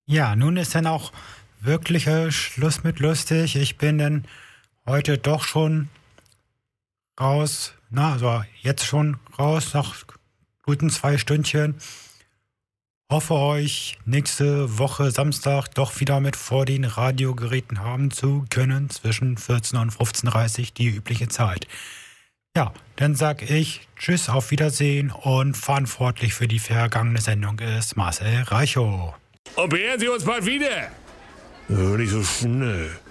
Ja, nun ist dann auch wirklich Schluss mit lustig. Ich bin dann heute doch schon raus. Also jetzt schon raus, nach guten 2 Stündchen. Hoffe euch nächste Woche Samstag doch wieder mit vor den Radiogeräten haben zu können, zwischen 14 und 15:30 die übliche Zeit. Ja, dann sag ich Tschüss, auf Wiedersehen und verantwortlich für die vergangene Sendung ist Marcel Reichow. Und beehren Sie uns bald wieder. Nicht so schnell.